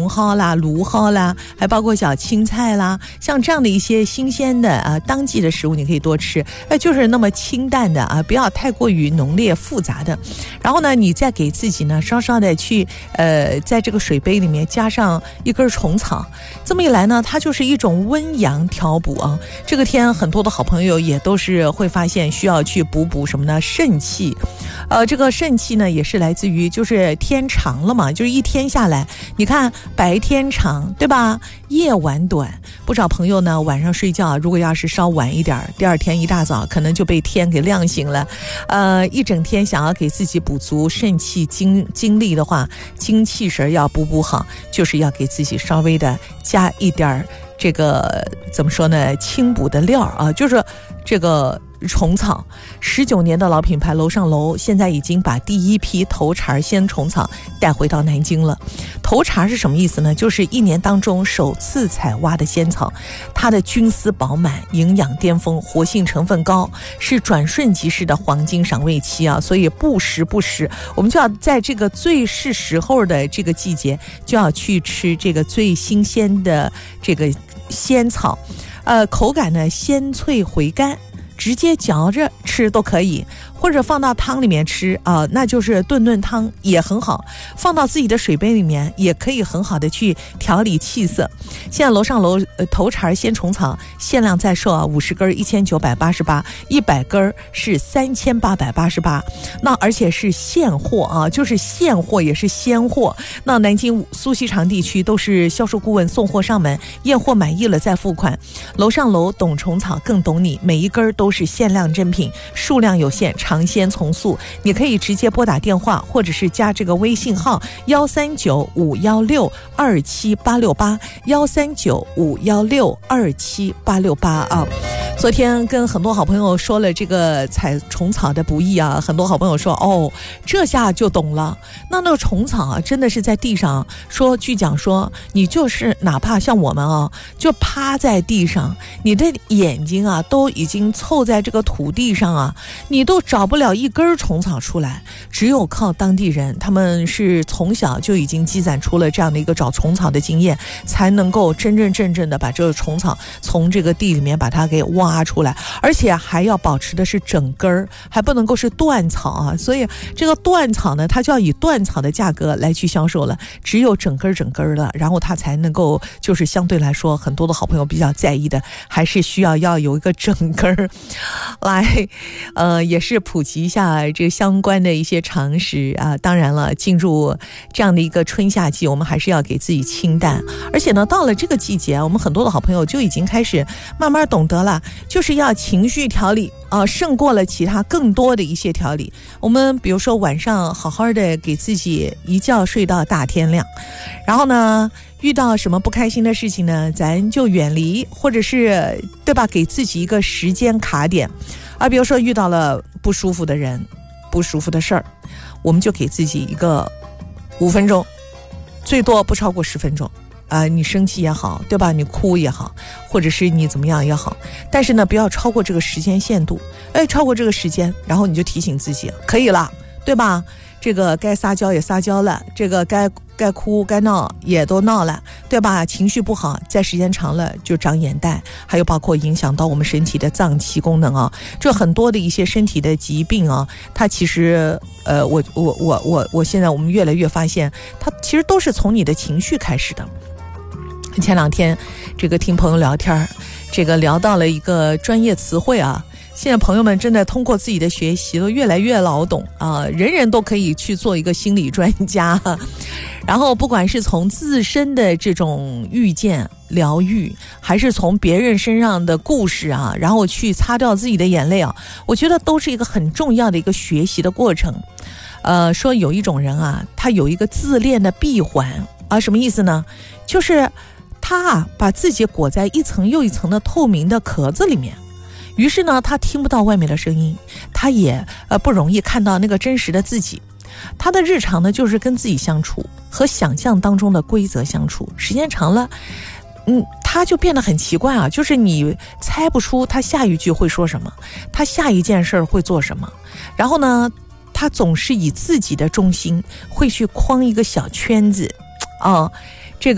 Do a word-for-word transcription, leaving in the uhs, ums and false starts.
茼蒿啦、芦蒿啦，还包括小青菜啦，像这样的一些新鲜的啊当季的食物你可以多吃，呃就是那么清淡的啊，不要太过于浓烈复杂的。然后呢你再给自己呢稍稍的去呃在这个水杯里面加上一根虫草，这么一来呢它就是一种温阳调补啊。这个天很多的好朋友也都是会发现需要去补补什么呢？肾气。呃这个肾气呢也是来自于就是天长了嘛，就是一天下来你看白天长对吧，夜晚短，不少朋友呢晚上睡觉如果要是稍晚一点，第二天一大早可能就被天给亮醒了。呃一整天想要给自己补足肾气精精力的话，精气神要补补好，就是要给自己稍微的加一点这个怎么说呢，清补的料啊，就是这个虫草。十九年的老品牌楼上楼现在已经把第一批头茬鲜虫草带回到南京了。头茬是什么意思呢？就是一年当中首次采挖的仙草，它的菌丝饱满，营养巅峰，活性成分高，是转瞬即逝的黄金赏味期啊！所以不时不时我们就要在这个最是时候的这个季节就要去吃这个最新鲜的这个仙草。呃口感呢鲜脆回甘，直接嚼着吃都可以，或者放到汤里面吃啊、呃，那就是炖炖汤也很好，放到自己的水杯里面也可以很好的去调理气色。现在楼上楼、呃、头茬鲜虫草限量在售啊，五十根一千九百八十八，一百根是三千八百八十八，那而且是现货啊，就是现货也是鲜货。那南京苏锡常地区都是销售顾问送货上门，验货满意了再付款。楼上楼懂虫草更懂你，每一根都是限量珍品，数量有限，尝鲜从速。你可以直接拨打电话，或者是加这个微信号幺三九五幺六二七八六八幺三九五幺六二七八六八啊。昨天跟很多好朋友说了这个采虫草的不易啊，很多好朋友说哦，这下就懂了。那那个虫草啊，真的是在地上说，据讲说你就是哪怕像我们啊，就趴在地上，你的眼睛啊都已经凑在这个土地上啊，你都找不了一根虫草出来。只有靠当地人，他们是从小就已经积攒出了这样的一个找虫草的经验，才能够真真正正的把这个虫草从这个地里面把它给挖出来，而且还要保持的是整根儿，还不能够是断草啊。所以这个断草呢，它就要以断草的价格来去销售了，只有整根整根的，然后它才能够就是相对来说很多的好朋友比较在意的，还是需要要有一个整根儿来呃也是普及一下这个相关的一些常识啊。当然了，进入这样的一个春夏季，我们还是要给自己清淡，而且呢到了这个季节，我们很多的好朋友就已经开始慢慢懂得了，就是要情绪调理啊、呃，胜过了其他更多的一些调理。我们比如说晚上好好的给自己一觉睡到大天亮，然后呢遇到什么不开心的事情呢，咱就远离，或者是对吧，给自己一个时间卡点啊。比如说遇到了不舒服的人、不舒服的事儿，我们就给自己一个五分钟，最多不超过十分钟。啊、呃，你生气也好，对吧？你哭也好，或者是你怎么样也好，但是呢，不要超过这个时间限度。哎，超过这个时间，然后你就提醒自己，可以了，对吧？这个该撒娇也撒娇了，这个该该哭该闹也都闹了，对吧？情绪不好，在时间长了就长眼袋，还有包括影响到我们身体的脏器功能啊。这很多的一些身体的疾病啊，它其实呃，我我我我我现在我们越来越发现，它其实都是从你的情绪开始的。前两天这个听朋友聊天，这个聊到了一个专业词汇啊，现在朋友们真的通过自己的学习都越来越老懂啊，人人都可以去做一个心理专家。然后不管是从自身的这种遇见疗愈，还是从别人身上的故事啊，然后去擦掉自己的眼泪啊，我觉得都是一个很重要的一个学习的过程。呃，说有一种人啊，他有一个自恋的闭环啊，什么意思呢？就是他啊把自己裹在一层又一层的透明的壳子里面，于是呢他听不到外面的声音，他也呃不容易看到那个真实的自己。他的日常呢就是跟自己相处，和想象当中的规则相处，时间长了嗯，他就变得很奇怪啊，就是你猜不出他下一句会说什么，他下一件事会做什么，然后呢他总是以自己的中心会去框一个小圈子啊，